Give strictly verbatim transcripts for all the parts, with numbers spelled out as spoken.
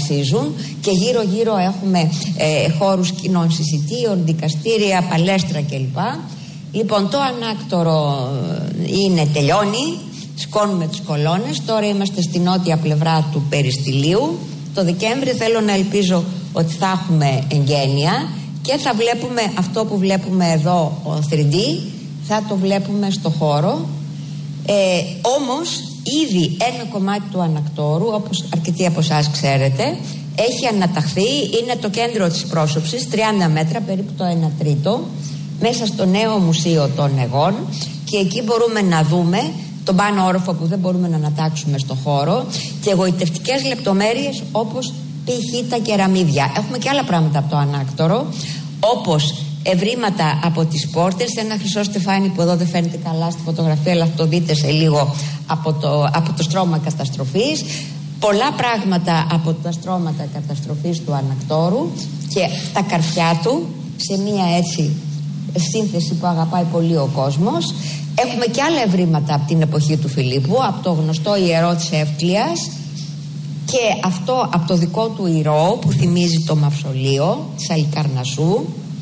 αποφασίζουν και γύρω γύρω έχουμε ε, χώρους κοινών συζητήων, δικαστήρια, παλέστρα κλπ. Λοιπόν, το ανάκτορο είναι, τελειώνει, σκόνουμε τις κολόνες, τώρα είμαστε στη νότια πλευρά του περιστηλίου. Το Δεκέμβρη θέλω να ελπίζω ότι θα έχουμε εγγένεια και θα βλέπουμε αυτό που βλέπουμε εδώ, ο θρι ντι, θα το βλέπουμε στο χώρο. Ε, όμως ήδη ένα κομμάτι του ανακτόρου, όπως αρκετοί από εσάς ξέρετε, έχει αναταχθεί, είναι το κέντρο της πρόσωψης, τριάντα μέτρα, περίπου το ένα τρίτο, μέσα στο νέο Μουσείο των Αιγών, και εκεί μπορούμε να δούμε τον πάνω όροφο που δεν μπορούμε να ανατάξουμε στο χώρο και εγωιτευτικές λεπτομέρειες όπως π.χ. τα κεραμίδια. Έχουμε και άλλα πράγματα από το ανάκτορο, όπως ευρήματα από τις πόρτες, ένα χρυσό στεφάνι που εδώ δεν φαίνεται καλά στη φωτογραφία, αλλά θα το δείτε σε λίγο, από το, από το στρώμα καταστροφής. Πολλά πράγματα από τα στρώματα καταστροφής του ανακτόρου και τα καρφιά του, σε μία έτσι σύνθεση που αγαπάει πολύ ο κόσμος. Έχουμε και άλλα ευρήματα από την εποχή του Φιλίππου, από το γνωστό ιερό της Εύκλειας και αυτό από το δικό του ηρώο που θυμίζει το μαυσολείο της Αλικαρνασσού.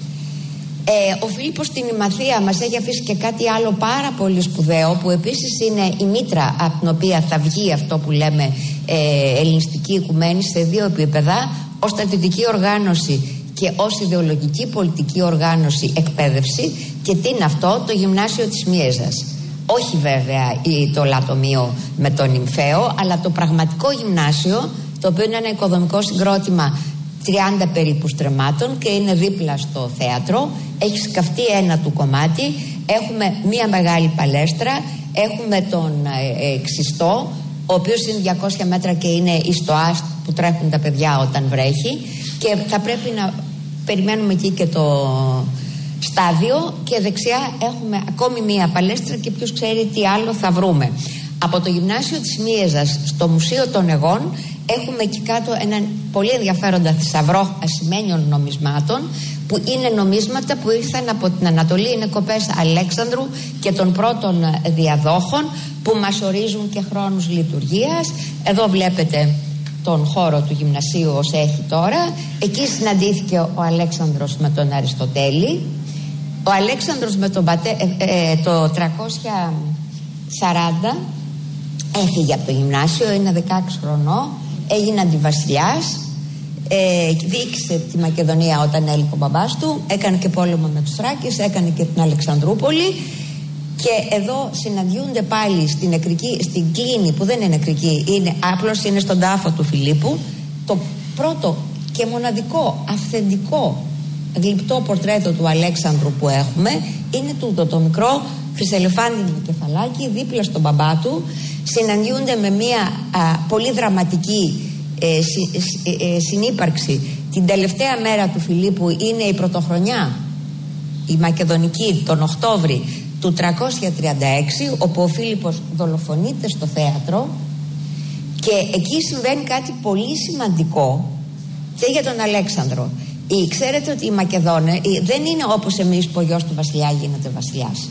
Ε, ο Φίλιππος στην Ημαθία μας έχει αφήσει και κάτι άλλο πάρα πολύ σπουδαίο, που επίσης είναι η μήτρα από την οποία θα βγει αυτό που λέμε ε, ελληνιστική οικουμένη σε δύο επίπεδα, ως στρατιωτική οργάνωση και ως ιδεολογική πολιτική οργάνωση εκπαίδευση. Και τι είναι αυτό? Το γυμνάσιο της Μιέζας. Όχι βέβαια το λατομείο με τον νυμφαίο, αλλά το πραγματικό γυμνάσιο, το οποίο είναι ένα οικοδομικό συγκρότημα τριάντα περίπου στρεμμάτων και είναι δίπλα στο θέατρο. Έχει σκαφτεί ένα του κομμάτι, έχουμε μία μεγάλη παλέστρα, έχουμε τον ε, ε, Ξιστό, ο οποίος είναι διακόσια μέτρα και είναι εις το άστ που τρέχουν τα παιδιά όταν βρέχει, και θα πρέπει να περιμένουμε εκεί και το στάδιο, και δεξιά έχουμε ακόμη μία παλέστρα και ποιος ξέρει τι άλλο θα βρούμε. Από το γυμνάσιο της Μίεζας στο Μουσείο των Αιγών έχουμε εκεί κάτω έναν πολύ ενδιαφέροντα θησαυρό ασημένιων νομισμάτων, που είναι νομίσματα που ήρθαν από την Ανατολή, είναι κοπές Αλέξανδρου και των πρώτων διαδόχων, που μας ορίζουν και χρόνους λειτουργίας. Εδώ βλέπετε τον χώρο του γυμνασίου ως έχει τώρα. Εκεί συναντήθηκε ο Αλέξανδρος με τον Αριστοτέλη. Ο Αλέξανδρος με τον πατέ, ε, ε, το τριακόσια σαράντα έφυγε από το γυμνάσιο, είναι δεκαέξι χρονών, έγινε αντιβασιλιάς, ε, διοίκησε τη Μακεδονία όταν έλειπε ο μπαμπάς του, έκανε και πόλεμο με τους Θράκες, έκανε και την Αλεξανδρούπολη. Και εδώ συναντιούνται πάλι στην, νεκρική, στην κλίνη, που δεν είναι νεκρική, είναι απλώς, είναι στον τάφο του Φιλίππου, το πρώτο και μοναδικό αυθεντικό γλυπτό πορτρέτο του Αλέξανδρου που έχουμε. Είναι τούτο το μικρό χρυσελεφάντινο κεφαλάκι δίπλα στον μπαμπά του. Συναντιούνται με μια α, πολύ δραματική ε, συ, ε, ε, συνύπαρξη. Την τελευταία μέρα του Φιλίππου είναι η πρωτοχρονιά, η μακεδονική, τον Οκτώβρη του τριακόσια τριάντα έξι, όπου ο Φίλιππος δολοφονείται στο θέατρο, και εκεί συμβαίνει κάτι πολύ σημαντικό και για τον Αλέξανδρο. Ή, ξέρετε ότι οι Μακεδόνες δεν είναι όπως εμείς που ο γιος του βασιλιά γίνεται βασιλιάς.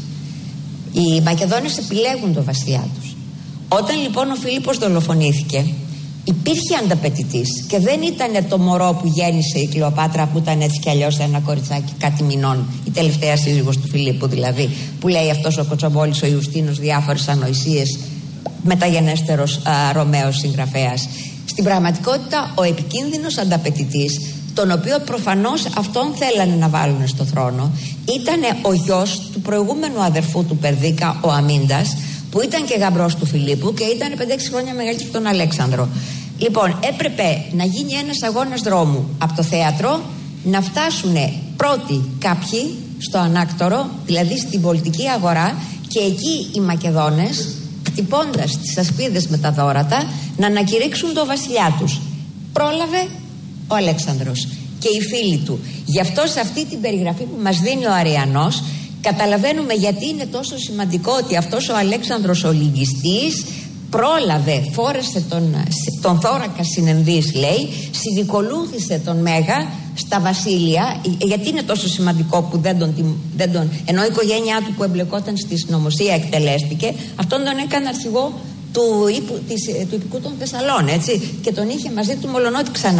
Οι Μακεδόνες επιλέγουν τον βασιλιά τους. Όταν λοιπόν ο Φίλιππος δολοφονήθηκε, υπήρχε ανταπαιτητής, και δεν ήταν το μωρό που γέννησε η Κλεοπάτρα, που ήταν έτσι κι αλλιώς ένα κοριτσάκι κάτι μηνών, η τελευταία σύζυγος του Φιλίππου δηλαδή, που λέει αυτός ο Κοτσομπόλης ο Ιουστίνος διάφορες ανοησίες, μεταγενέστερος α, Ρωμαίος συγγραφέας. Στην πραγματικότητα ο επικίνδυνος ανταπαιτητής, τον οποίο προφανώς αυτόν θέλανε να βάλουν στο θρόνο, ήταν ο γιος του προηγούμενου αδερφού του Περδίκα, ο Αμίντας, που ήταν και γαμπρός του Φιλίππου και ήταν πέντε έξι χρόνια μεγαλύτερος από τον Αλέξανδρο. Λοιπόν, έπρεπε να γίνει ένας αγώνας δρόμου από το θέατρο, να φτάσουν πρώτοι κάποιοι στο ανάκτορο, δηλαδή στην πολιτική αγορά, και εκεί οι Μακεδόνες, χτυπώντας τις ασπίδες με τα δώρατα, να ανακηρύξουν το βασιλιά τους. Πρόλαβε ο Αλέξανδρος και οι φίλοι του. Γι' αυτό σε αυτή την περιγραφή που μας δίνει ο Αριανός, καταλαβαίνουμε γιατί είναι τόσο σημαντικό ότι αυτός ο Αλέξανδρος ο λυγιστής πρόλαβε, φόρεσε τον, τον θώρακα συνενδύς, λέει, συνηκολούθησε τον Μέγα στα βασίλεια. Γιατί είναι τόσο σημαντικό που δεν τον, δεν τον, ενώ η οικογένειά του που εμπλεκόταν στη συνωμοσία εκτελέστηκε, αυτόν τον έκανε αρχηγό του, του, της, του Ιππικού των Θεσσαλών, έτσι, και τον είχε μαζί του, μολονότι ξανά